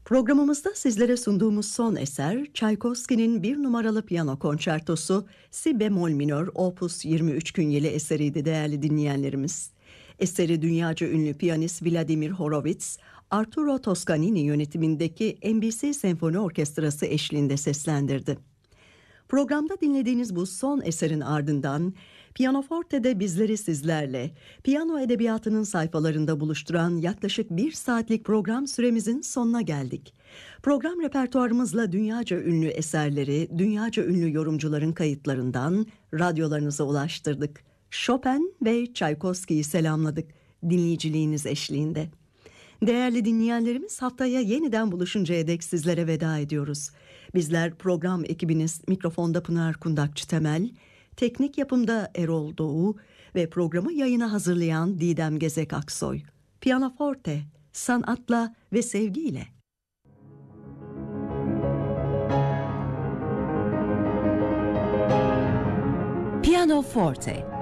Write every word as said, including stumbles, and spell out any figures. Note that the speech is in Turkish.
Programımızda sizlere sunduğumuz son eser Çaykovski'nin bir numaralı piyano konçertosu Si bemol minör opus yirmi üç künyeli eseriydi değerli dinleyenlerimiz. Eseri dünyaca ünlü piyanist Vladimir Horowitz, Arturo Toscanini yönetimindeki N B C Senfoni Orkestrası eşliğinde seslendirdi. Programda dinlediğiniz bu son eserin ardından Pianoforte'de bizleri sizlerle piyano edebiyatının sayfalarında buluşturan yaklaşık bir saatlik program süremizin sonuna geldik. Program repertuarımızla dünyaca ünlü eserleri, dünyaca ünlü yorumcuların kayıtlarından radyolarınıza ulaştırdık. Chopin ve Çaykovski'yi selamladık dinleyiciliğiniz eşliğinde. Değerli dinleyenlerimiz, haftaya yeniden buluşuncaya dek sizlere veda ediyoruz. Bizler program ekibiniz mikrofonda Pınar Kundakçı Temel, teknik yapımda Erol Doğu ve programı yayına hazırlayan Didem Gezek Aksoy. Pianoforte, sanatla ve sevgiyle. Pianoforte